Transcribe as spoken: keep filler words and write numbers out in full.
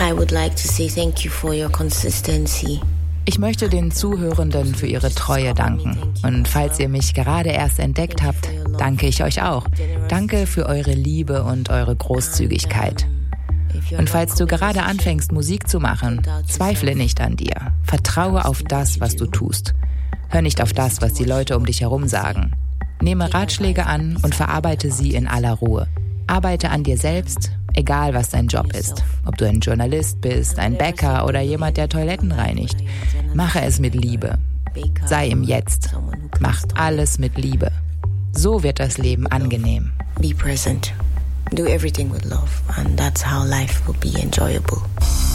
I would like to say thank you for your consistency. Ich möchte den Zuhörenden für ihre Treue danken. Und falls ihr mich gerade erst entdeckt habt, danke ich euch auch. Danke für eure Liebe und eure Großzügigkeit. Und falls du gerade anfängst, Musik zu machen, zweifle nicht an dir. Vertraue auf das, was du tust. Hör nicht auf das, was die Leute um dich herum sagen. Nehme Ratschläge an und verarbeite sie in aller Ruhe. Arbeite an dir selbst, egal was dein Job ist. Ob du ein Journalist bist, ein Bäcker oder jemand, der Toiletten reinigt. Mache es mit Liebe. Sei im Jetzt. Mach alles mit Liebe. So wird das Leben angenehm. Be present. Do everything with love, and that's how life will be enjoyable.